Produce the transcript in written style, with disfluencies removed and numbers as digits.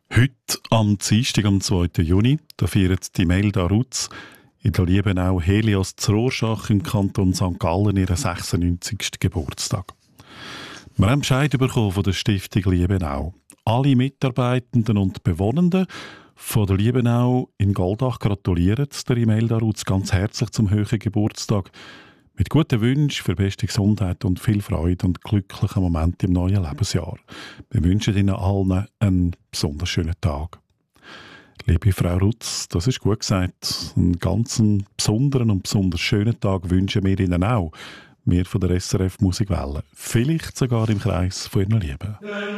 Heute, am Dienstag, am 2. Juni, da feiert die Imelda Rutz in der Liebenau Helios zu Rorschach im Kanton St. Gallen ihren 96. Geburtstag. Wir haben Bescheid bekommen von der Stiftung Liebenau. Alle Mitarbeitenden und Bewohnenden von der Liebenau in Goldach gratulieren der Imelda Rutz ganz herzlich zum höheren Geburtstag. Mit guten Wünschen für beste Gesundheit und viel Freude und glücklichen Momente im neuen Lebensjahr. Wir wünschen Ihnen allen einen besonders schönen Tag. Liebe Frau Rutz, das ist gut gesagt. Einen ganz besonderen und besonders schönen Tag wünschen wir Ihnen auch. Wir von der SRF Musikwelle. Vielleicht sogar im Kreis von Ihren Lieben.